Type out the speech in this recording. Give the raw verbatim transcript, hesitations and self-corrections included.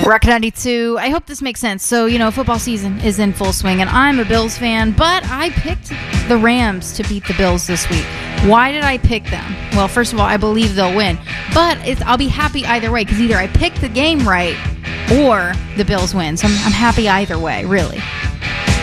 Rock ninety-two. I hope this makes sense. So, you know, football season is in full swing, and I'm a Bills fan, but I picked the Rams to beat the Bills this week. Why did I pick them? Well, first of all, I believe they'll win, but it's, I'll be happy either way, because either I picked the game right or the Bills win. So I'm, I'm happy either way, really.